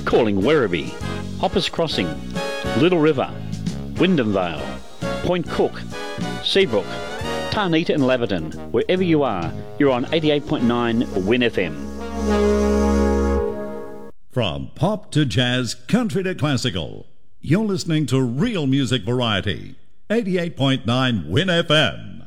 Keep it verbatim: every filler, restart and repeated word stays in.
calling Werribee, Hoppers Crossing, Little River, Wyndham Vale, Point Cook, Seabrook, Tarnita and Laverton. Wherever you are, you're on eighty-eight point nine Win F M. From pop to jazz, country to classical, you're listening to real music variety. eighty-eight point nine Win F M.